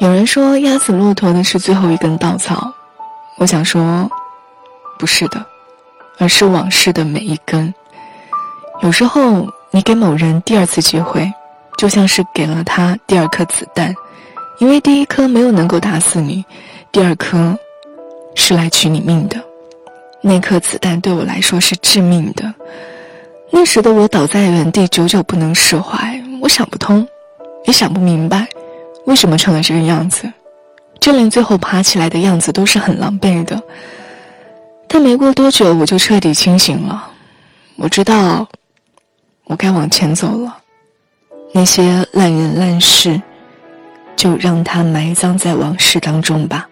有人说压死骆驼的是最后一根稻草，我想说不是的，而是往事的每一根。有时候你给某人第二次机会，就像是给了他第二颗子弹，因为第一颗没有能够打死你，第二颗是来取你命的。那颗子弹对我来说是致命的，那时的我倒在原地，久久不能释怀。我想不通，也想不明白为什么成了这个样子，就连最后爬起来的样子都是很狼狈的。但没过多久我就彻底清醒了，我知道我该往前走了，那些烂人烂事就让它埋葬在往事当中吧。